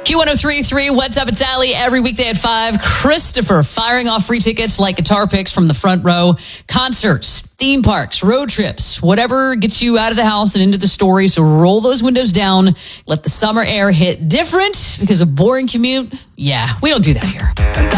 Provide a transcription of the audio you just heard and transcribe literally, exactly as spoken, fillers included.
Q one oh three point three, What's Up, it's Allie, every weekday at five. Christopher firing off free tickets like guitar picks from the front row. Concerts, theme parks, road trips, whatever gets you out of the house and into the story. So roll those windows down. Let the summer air hit different because a boring commute, yeah, we don't do that here.